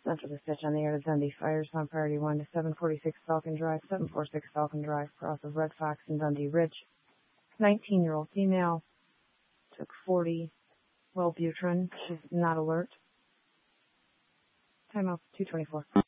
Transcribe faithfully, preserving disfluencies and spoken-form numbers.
Center the stitch on the air to Dundee. Fires on priority one to seven forty-six Falcon Drive, seven forty-six Falcon Drive, cross of Red Fox and Dundee Ridge. nineteen-year-old female, took forty Wellbutrin. She's not alert. Time out two twenty-four.